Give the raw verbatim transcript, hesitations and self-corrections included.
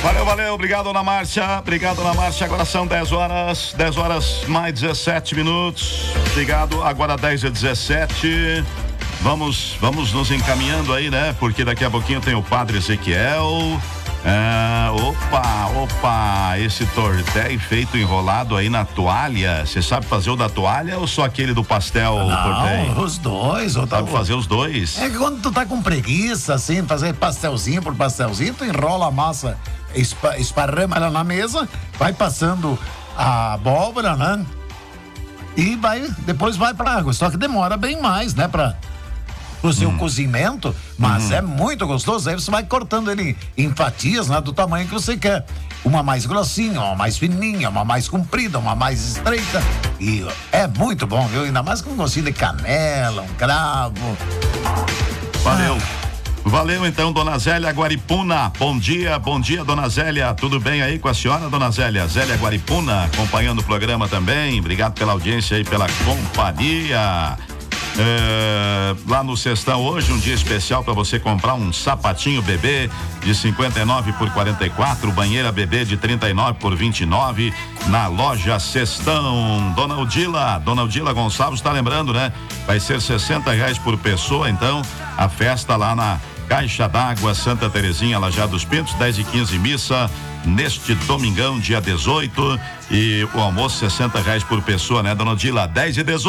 Valeu, valeu, obrigado, Dona Márcia, obrigado, Dona Márcia, agora são dez horas, dez horas mais dezessete minutos, obrigado, agora dez e dezessete, vamos, vamos nos encaminhando aí, né, porque daqui a pouquinho tem o Padre Ezequiel, é, opa, opa, esse torté feito enrolado aí na toalha, você sabe fazer o da toalha ou só aquele do pastel, torté? Não, os dois. Ou Sabe fazer os dois? É que quando tu tá com preguiça, assim, fazer pastelzinho por pastelzinho, tu enrola a massa, espa, esparrama ela na mesa, vai passando a abóbora, né? E vai, depois vai pra água. Só que demora bem mais, né, pra pro seu hum. cozimento, mas uhum. é muito gostoso. Aí você vai cortando ele em fatias, né, do tamanho que você quer. Uma mais grossinha, uma mais fininha, uma mais comprida, uma mais estreita. E é muito bom, viu? Ainda mais com um gostinho de canela, um cravo. Valeu. Ah. Valeu então, Dona Zélia Guaripuna. Bom dia, bom dia, Dona Zélia. Tudo bem aí com a senhora, Dona Zélia? Zélia Guaripuna, acompanhando o programa também. Obrigado pela audiência aí, pela companhia. É, lá no Cestão hoje, um dia especial para você comprar um sapatinho bebê de cinquenta e nove por quarenta e quatro, banheira bebê de trinta e nove por vinte e nove na loja Cestão. Dona Odila, Dona Odila Gonçalves está lembrando, né? Vai ser sessenta reais por pessoa, então a festa lá na Caixa d'Água Santa Terezinha, Lajeado dos Pintos, dez e quinze missa neste domingão, dia dezoito, e o almoço sessenta reais por pessoa, né, Dona Odila? dez e dezoito.